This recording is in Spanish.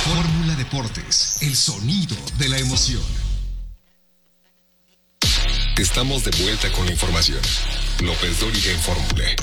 Fórmula Deportes, el sonido de la emoción. Estamos de vuelta con la información. López Dóriga en Fórmula.